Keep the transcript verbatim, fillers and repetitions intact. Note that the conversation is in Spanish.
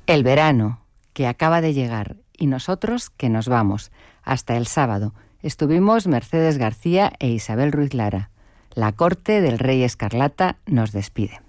El verano, que acaba de llegar, y nosotros que nos vamos. Hasta el sábado estuvimos Mercedes García e Isabel Ruiz Lara. La corte del Rey Escarlata nos despide.